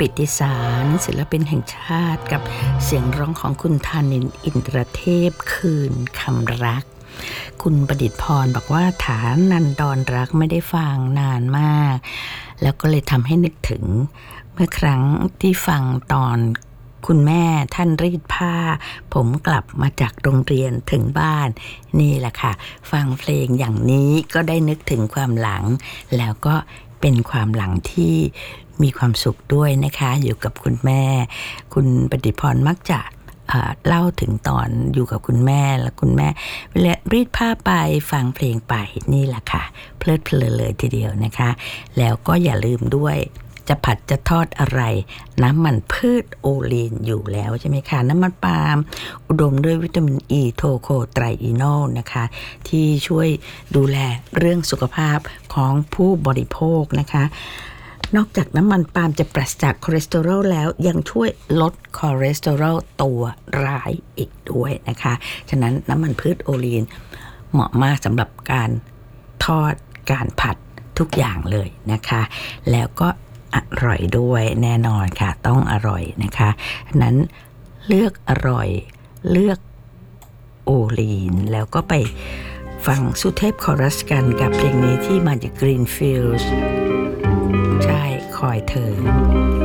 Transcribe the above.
ปิติสารศิลปินแห่งชาติกับเสียงร้องของคุณธานินทร์อินทรเทพคืนคำรักคุณประดิษฐ์พรบอกว่าฐานันดรรักไม่ได้ฟังนานมากแล้วก็เลยทำให้นึกถึงเมื่อครั้งที่ฟังตอนคุณแม่ท่านรีดผ้าผมกลับมาจากโรงเรียนถึงบ้านนี่แหละค่ะฟังเพลงอย่างนี้ก็ได้นึกถึงความหลังแล้วก็เป็นความหลังที่มีความสุขด้วยนะคะอยู่กับคุณแม่คุณประดิษฐ์พรมักจะเล่าถึงตอนอยู่กับคุณแม่และคุณแม่เวลารีดผ้าไปฟังเพลงไปนี่แหละค่ะเพลิดเพลินเลยทีเดียวนะคะแล้วก็อย่าลืมด้วยจะผัดจะทอดอะไรน้ำมันพืชโอลีนอยู่แล้วใช่ไหมคะน้ำมันปาล์มอุดมด้วยวิตามินอีโทโคไตรอีโนลนะคะที่ช่วยดูแลเรื่องสุขภาพของผู้บริโภคนะคะนอกจากน้ำมันปาล์มจะปราศจากคอเลสเตอรอลแล้วยังช่วยลดคอเลสเตอรอลตัวร้ายอีกด้วยนะคะฉะนั้นน้ำมันพืชโอลีนเหมาะมากสำหรับการทอดการผัดทุกอย่างเลยนะคะแล้วก็อร่อยด้วยแน่นอนค่ะต้องอร่อยนะคะฉะนั้นเลือกอร่อยเลือกโอลีนแล้วก็ไปฟังสุเทพคอรัสกันกับเพลงนี้ที่มาจาก Greenfields ใช่คอยเธอ